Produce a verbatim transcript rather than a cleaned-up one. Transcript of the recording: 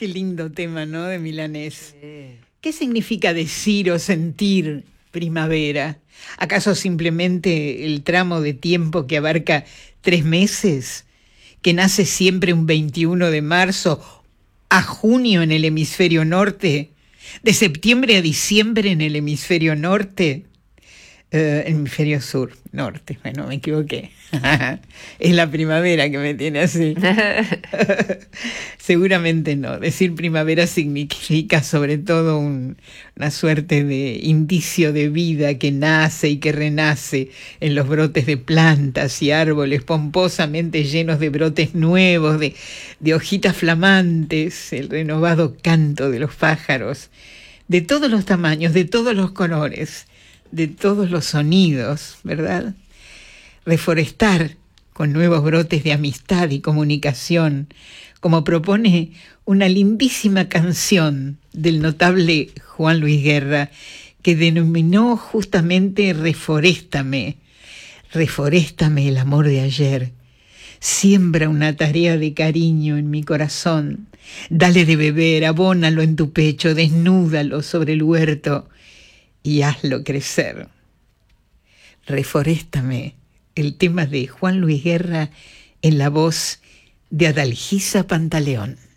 Qué lindo tema, ¿no? De Milanés. Sí. ¿Qué significa decir o sentir primavera? ¿Acaso simplemente el tramo de tiempo que abarca tres meses? ¿Que nace siempre un veintiuno de marzo, a junio en el hemisferio norte, de septiembre a diciembre en el hemisferio norte? Uh, hemisferio sur, norte, bueno, me equivoqué. Es la primavera que me tiene así. Seguramente no. Decir primavera significa sobre todo un, una suerte de indicio de vida que nace y que renace en los brotes de plantas y árboles pomposamente llenos de brotes nuevos, de, de hojitas flamantes, el renovado canto de los pájaros, de todos los tamaños, de todos los colores, de todos los sonidos, ¿verdad? Reforestar con nuevos brotes de amistad y comunicación, como propone una lindísima canción del notable Juan Luis Guerra, que denominó justamente Reforéstame. Reforéstame el amor de ayer. Siembra una tarea de cariño en mi corazón. Dale de beber, abónalo en tu pecho, desnúdalo sobre el huerto y hazlo crecer. Reforéstame, el tema de Juan Luis Guerra en la voz de Adalgisa Pantaleón.